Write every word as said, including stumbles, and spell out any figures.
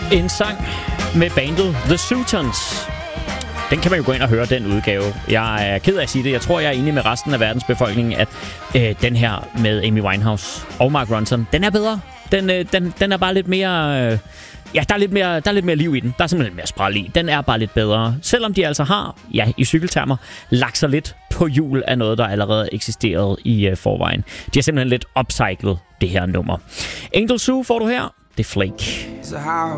En sang med bandet The Sutons. Den kan man jo gå ind og høre, den udgave. Jeg er ked af at sige det. Jeg tror, jeg er enig med resten af verdens befolkning, at øh, den her med Amy Winehouse og Mark Ronson, den er bedre. Den, øh, den, den er bare lidt mere... Øh, ja, der er, lidt mere, der er lidt mere liv i den. Der er simpelthen lidt mere spræl i. Den er bare lidt bedre. Selvom de altså har, ja, i cykeltermer, lagt sig lidt på hjul af noget, der allerede eksisterede i øh, forvejen. De har simpelthen lidt upcyclet det her nummer. Angel Zoo får du her. Det er Flake.